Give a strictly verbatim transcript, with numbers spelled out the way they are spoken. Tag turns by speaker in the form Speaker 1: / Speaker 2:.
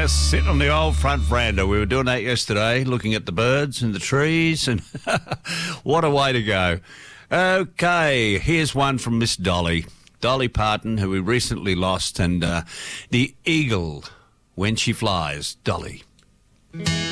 Speaker 1: Yes, sitting on the old front veranda. We were doing that yesterday, looking at the birds and the trees, and what a way to go. Okay, here's one from Miss Dolly. Dolly Parton, who we recently lost, and uh, the eagle, when she flies, Dolly.